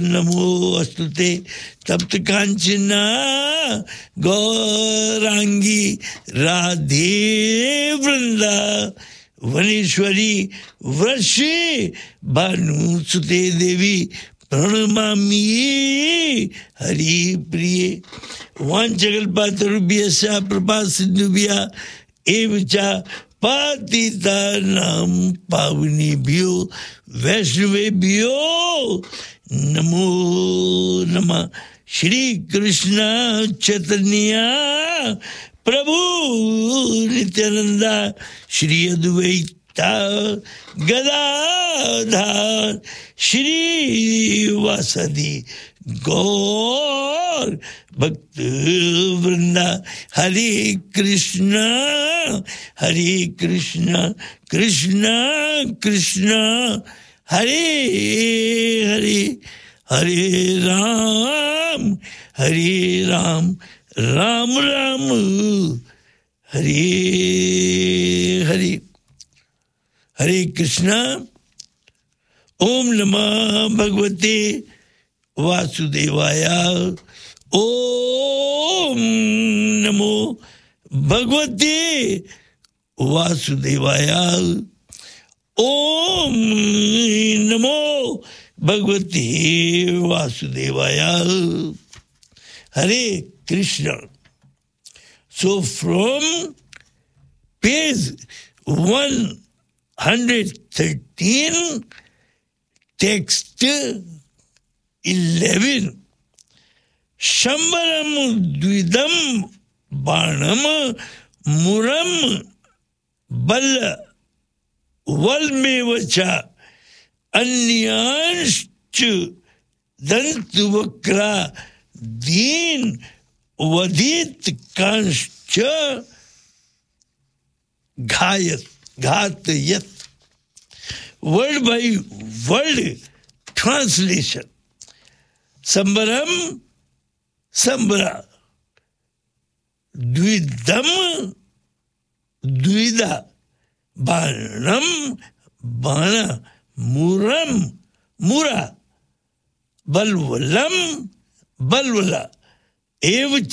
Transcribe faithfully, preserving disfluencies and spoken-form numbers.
नमो अस्तुते तप्त कांचना गौरांगी राधे वृंदा वनेश्वरी वृषे भानुसुते देवी प्रणमामि हरि प्रिये वाञ्छकल्पतरुभ्यश्च कृपासिन्धुभ्यः एव च पतितानां पावनेभ्यो वैष्णवेभ्यो नमो नमः। श्री कृष्ण चैतन्य प्रभु नित्यानंद श्री अद्वैत गदाधर श्रीवासदि गौर भक्त वृंदा। हरे कृष्ण हरे कृष्ण कृष्ण कृष्ण हरे हरे हरे राम हरे राम राम राम हरे हरे। हरे कृष्णा। ओम नमः भगवते वासुदेवाय। ओम नमो भगवते वासुदेवाय। ओम नमो भगवते वासुदेवाय। हरे Krishna. So from page one hundred thirteen, text eleven, Shambaram Dvidam Banam Muram Bal Valmevacha Anyansh Dantuvakra Deen Vadit Kanscha Ghayat Ghatayat. Word by word translation. Sambaram Sambara Dvidam Dvida Banam Bana Muram Mura Balvalam Balvala Ev